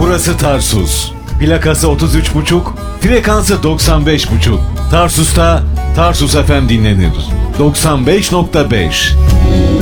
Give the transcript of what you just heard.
Burası Tarsus. Plakası 33,5, frekansı 95,5. Tarsus'ta Tarsus FM dinlenir. 95,5.